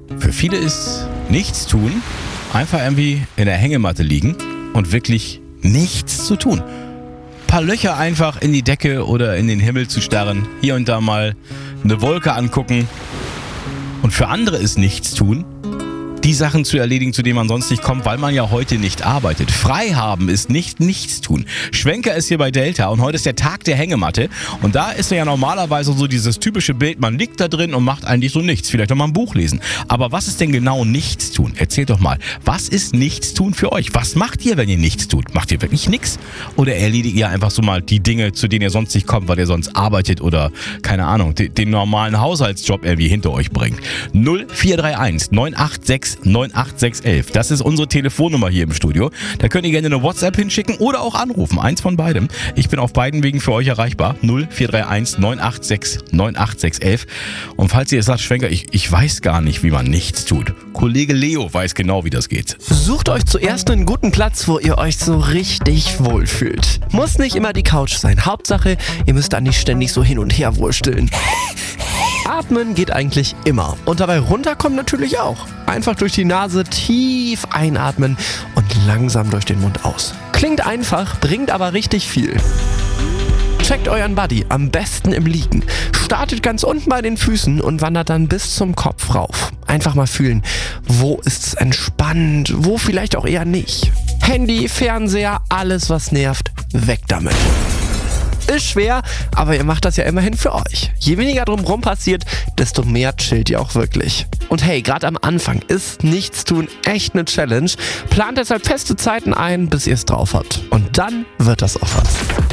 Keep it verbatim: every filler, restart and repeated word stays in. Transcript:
Für viele ist nichts tun, einfach irgendwie in der Hängematte liegen und wirklich nichts zu tun. Ein paar Löcher einfach in die Decke oder in den Himmel zu starren, hier und da mal eine Wolke angucken. Und für andere ist nichts tun, die Sachen zu erledigen, zu denen man sonst nicht kommt, weil man ja heute nicht arbeitet. Frei haben ist nicht nichts tun. Schwenker ist hier bei Delta und heute ist der Tag der Hängematte. Und da ist ja normalerweise so dieses typische Bild, man liegt da drin und macht eigentlich so nichts. Vielleicht auch mal ein Buch lesen. Aber was ist denn genau nichts tun? Erzählt doch mal, was ist nichts tun für euch? Was macht ihr, wenn ihr nichts tut? Macht ihr wirklich nichts? Oder erledigt ihr einfach so mal die Dinge, zu denen ihr sonst nicht kommt, weil ihr sonst arbeitet oder, keine Ahnung, den, den normalen Haushaltsjob irgendwie hinter euch bringt? null vier drei eins neun acht sechs neun acht sechs elf. Das ist unsere Telefonnummer hier im Studio. Da könnt ihr gerne eine WhatsApp hinschicken oder auch anrufen. Eins von beidem. Ich bin auf beiden Wegen für euch erreichbar. null vier drei eins neun acht sechs neun acht sechs elf. Und falls ihr jetzt sagt, Schwenker, ich, ich weiß gar nicht, wie man nichts tut. Kollege Leo weiß genau, wie das geht. Sucht euch zuerst einen guten Platz, wo ihr euch so richtig wohlfühlt. Muss nicht immer die Couch sein. Hauptsache, ihr müsst da nicht ständig so hin und her wursteln. Atmen geht eigentlich immer. Und dabei runterkommen natürlich auch. Einfach durch die Nase tief einatmen und langsam durch den Mund aus. Klingt einfach, bringt aber richtig viel. Checkt euren Buddy, am besten im Liegen. Startet ganz unten bei den Füßen und wandert dann bis zum Kopf rauf. Einfach mal fühlen, wo ist es entspannt, wo vielleicht auch eher nicht. Handy, Fernseher, alles was nervt, weg damit. Ist schwer, aber ihr macht das ja immerhin für euch. Je weniger drumherum passiert, desto mehr chillt ihr auch wirklich. Und hey, gerade am Anfang ist Nichtstun echt eine Challenge. Plant deshalb feste Zeiten ein, bis ihr es drauf habt. Und dann wird das auch was.